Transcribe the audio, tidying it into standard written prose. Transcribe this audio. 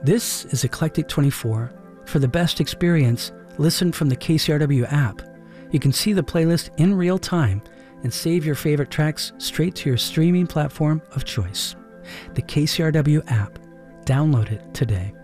This is Eclectic 24. For the best experience, listen from the KCRW app. You can see the playlist in real time and save your favorite tracks straight to your streaming platform of choice. The KCRW app. Download it today.